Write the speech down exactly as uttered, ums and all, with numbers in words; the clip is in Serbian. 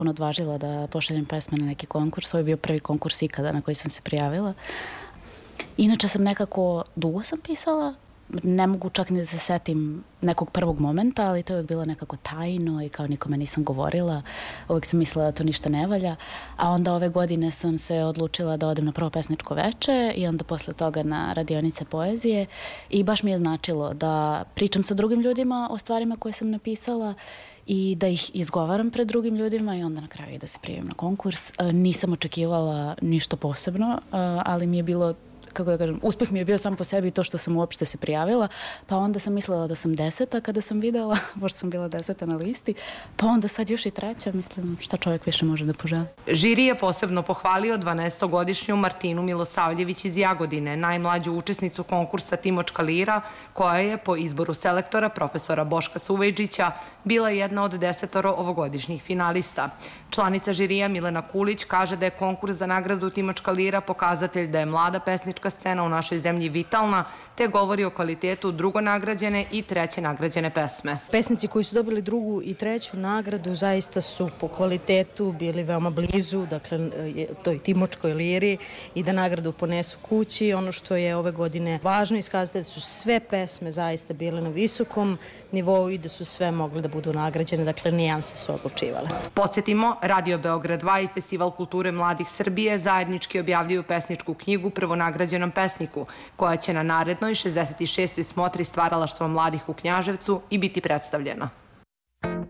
odvažila da pošaljem pesme na neki konkurs. Ovo je bio prvi konkurs ikada na koji sam se prijavila. Inače sam nekako, dugo sam pisala, ne mogu čak ni da se setim nekog prvog momenta, ali to je uvijek bilo nekako tajno i kao nikome nisam govorila. Uvijek sam mislila da to ništa ne valja. A onda ove godine sam se odlučila da odem na prvo pesničko veče i onda posle toga na radionice poezije. I baš mi je značilo da pričam sa drugim ljudima o stvarima koje sam napisala i da ih izgovaram pred drugim ljudima i onda na kraju i da se prijavim na konkurs. Nisam očekivala ništa posebno, ali mi je bilo, kako da kažem, uspeh mi je bio sam po sebi to što sam uopšte se prijavila, pa onda sam mislila da sam deseta kada sam videla, pošto sam bila deseta na listi, pa onda sad još i treća, mislim, šta čovjek više može da poželi. Žiri je posebno pohvalio dvanaestogodišnju Martinu Milosavljević iz Jagodine, najmlađu učesnicu konkursa Timočka lira, koja je po izboru selektora profesora Boška Suvejdžića bila jedna od desetoro ovogodišnjih finalista. Članica žirija Milena Kulić kaže da je konkurs za nagradu Timočka lira pokazatelj da je mlada pesnička scena u našoj zemlji vitalna, te govori o kvalitetu drugo nagrađene i treće nagrađene pesme. Pesnici koji su dobili drugu i treću nagradu zaista su po kvalitetu bili veoma blizu, dakle, toj Timočkoj liri i da nagradu ponesu kući. Ono što je ove godine važno iskazati da su sve pesme zaista bile na visokom nivou i da su sve mogle da budu nagrađene, dakle, nijanse su odlučivale. Podsjetimo, Radio Beograd dva i Festival kulture mladih Srbije zajednički objavljuju pesničku knjigu prvonagrađenom pesniku, koja će na narednoj šezdeset šestoj smotri stvaralaštva mladih u Knjaževcu i biti predstavljena.